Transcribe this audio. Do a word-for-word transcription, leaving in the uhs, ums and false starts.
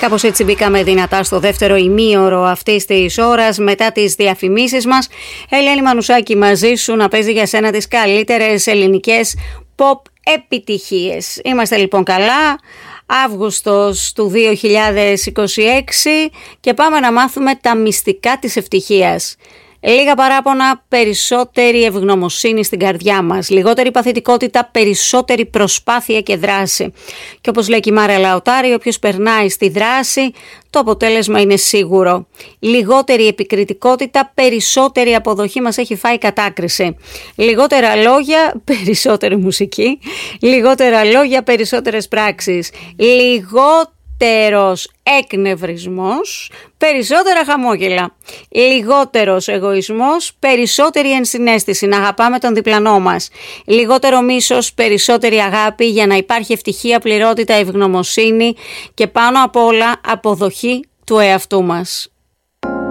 Κάπως έτσι μπήκαμε δυνατά στο δεύτερο ημίωρο αυτής της ώρας μετά τις διαφημίσεις μας. Ελένη Μανουσάκη μαζί σου να παίζει για σένα τις καλύτερες ελληνικές pop επιτυχίες. Είμαστε λοιπόν καλά, Αύγουστος του δύο χιλιάδες είκοσι έξι και πάμε να μάθουμε τα μυστικά της ευτυχίας. Λίγα παράπονα, περισσότερη ευγνωμοσύνη στην καρδιά μας, λιγότερη παθητικότητα, περισσότερη προσπάθεια και δράση. Και όπως λέει και η Μάρα Λαοτάρη, όποιος περνάει στη δράση, το αποτέλεσμα είναι σίγουρο. Λιγότερη επικριτικότητα, περισσότερη αποδοχή, μας έχει φάει κατάκριση. Λιγότερα λόγια, περισσότερη μουσική. Λιγότερα λόγια, περισσότερες πράξεις. Λιγότερο Λιγότερος εκνευρισμός, περισσότερα χαμόγελα. Λιγότερος εγωισμός, περισσότερη ενσυναίσθηση, να αγαπάμε τον διπλανό μας. Λιγότερο μίσος, περισσότερη αγάπη για να υπάρχει ευτυχία, πληρότητα, ευγνωμοσύνη και πάνω απ' όλα αποδοχή του εαυτού μας.